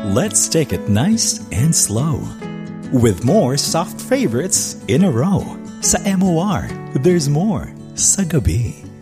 Let's take it nice and slow. With more soft favorites in a row. Sa MOR, there's more sa gabi.